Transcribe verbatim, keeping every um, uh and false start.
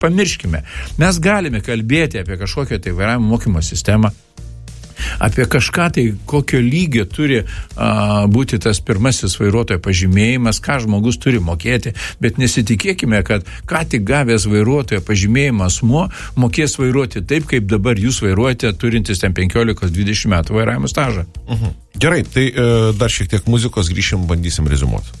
pamirškime. Mes galime kalbėti apie kažkokią tai vairavimo mokymo sistemą, apie kažką tai, kokio lygio turi a, būti tas pirmasis vairuotojo pažymėjimas, ką žmogus turi mokėti, bet nesitikėkime, kad ką tik gavęs vairuotojo pažymėjimą asmuo mokės vairuoti taip, kaip dabar jūs vairuojate, turintis ten penkiolika dvidešimt metų vairavimo stažą. Uh-huh. Gerai, tai e, dar šiek tiek muzikos, grįšim, bandysim reziumuoti.